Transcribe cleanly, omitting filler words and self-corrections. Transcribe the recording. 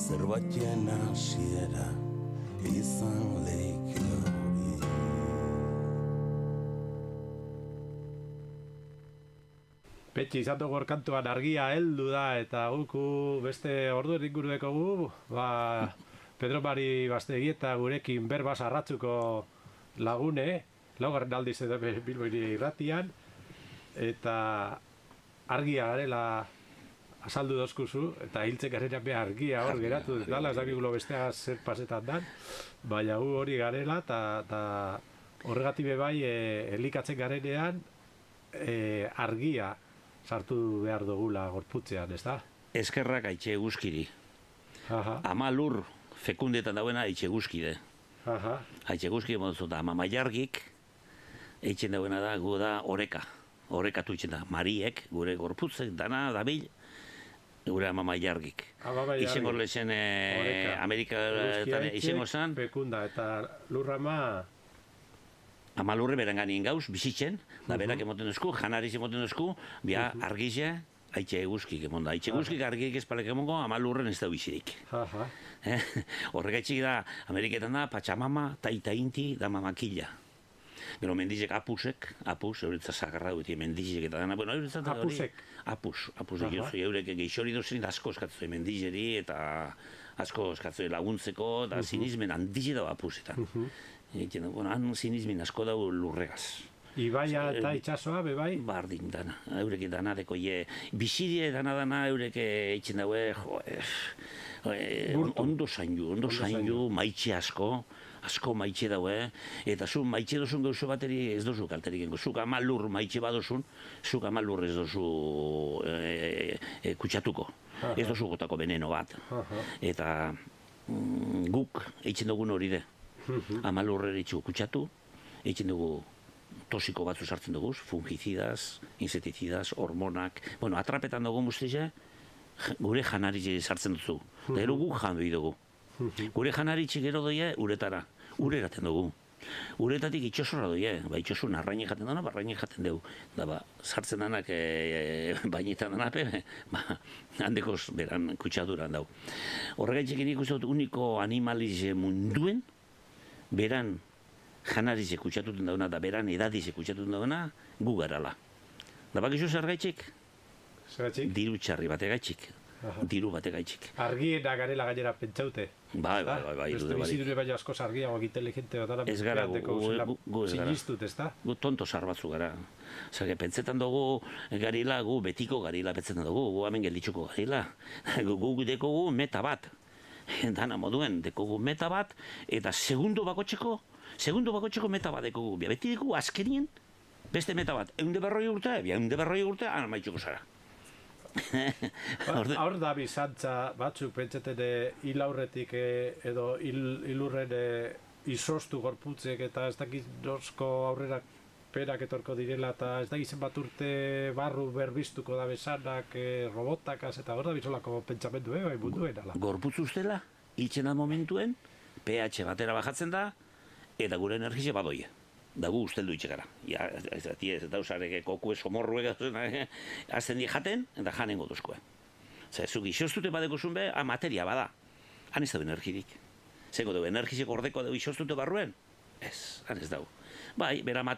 zerbaiten hasiera izan leike hori. Petxi, izan dugu kantuan argia heldu da, eta guku beste ordu inguru dekogu, Pedro Mari Bastegi eta gurekin berbaz arratzuko lagune, laugarren aldiz edo Bilbo irratian, eta argia garela azaldu dozkuzu, eta hiltzen garenean be argia hor geratu dela, ez dakigulo bestea zer pasetan dan, baina gu hori garela, eta horregatik bai elikatzen garenean argia sartu behar dugula gorputzean, ez da? Eskerrak aitxe guzkiri. Ama lur fekundetan dauena aitxe guzkide. Aitxe guzkide moduzu da, ama maiargik, eitzen dauena da, gu da oreka. Orekatu itzen da, mariek, gure gorputzek, dana, dabil, gure ama maiargik. Izengo lezen Amerika izengo zan. Pekunda, eta lurrama... Ama lurre beranganien gauz, bizitzen, da berak emoten duzku, janariz emoten duzku, bia argize, aitxe guzkik emonda. Aitxe guzkik argik espalek emongo, ama lurren ez da bizirik. Horregaitxik da, Ameriketan da, Pachamama, Taita Inti, da mamakilla. Gero mendizek apusek, euretzat zagarra dueti mendizek eta dana, bueno, euretzat hori... Apusek, eurek geixori dozen, asko eskatzoi mendizeri eta asko eskatzoi laguntzeko, da sinizmen handize dago apusetan. Bueno, han sinizmen asko dago lurregaz. Ibaia eta itxasoa, bebai? Bardin dana, eurek dana deko bizidie dana eurek eitzen daue, ondo zaindu, maitxe asko maitxe daue, eta zu maitxe dozun gauzo bateri ez dozu kalterik gengo. Zuk ama lur maitxe badozun, zuk ama lur ez dozu kutsatuko. Ez dozu gotako veneno bat. Eta guk eitzen dugun hori de. Ama lurreri txu kutsatu, eitzen dugu tosiko batzu sartzen dugu, fungicidas, inseticidas, hormonak. Bueno, atrapetan dugu muztize, gure janaritxe sartzen duzu. Da ero guk jandu dugu. Gure janaritxe gero doie uretara. Ure eraten dugu. Uretatik itxosorra doie. Itxosun arraine jaten dana, arraine jaten dugu. Da sartzen danak bainetan danape, handekoz beran kutsaduran dau. Horregaitxek nik uste dut uniko animalize munduen, beran janarize kutsatuten dauna, da beran edadize kutsatuten dauna, gu garala. Da bakizu zer gaitxik? Diru txarri bategaitxik. Diru bategaitxik. Argiena garela gainera pentsaute. Bai. Beste bizidure baina asko argiagoak inteligente bat. Ez gara, gu ez gara. Sinistut, ez da? Gu tonto sarbatzu gara. Zage, pentsetan dugu garila, gu betiko garila pentsetan dugu, gu hemen gelditzuko garila. Gu dekogu meta bat. Dana moduen, dekogu meta bat, eta segundo bakotxeko meta bat dekogu. Beti dekogu azkenien, beste meta bat. 140 urte, ana maitxuko zara. Hor da bizantza batzuk pentsaten hil aurretik edo hilurren izostu gorputzek eta ez dakit nosko aurrera perak etorko direla eta ez dakit zenbat urte barru berbiztuko da besanak robotakaz eta hor da bizolako pentsamendu bai munduen ala. Gorputz ustela, hiltzen da momentuen, pH batera bajatzen da eta gure energize badoie. Da gu usteldu itxekara. Ez da usarek koku esomorruek azten di jaten, eta janengo duzkoe. Zuk isostute badeko zunbe, materia bada. Han ez dago energirik. Zeko dugu energizeko ordeko dugu isostute barruen? Ez, han ez dago. Bai, bera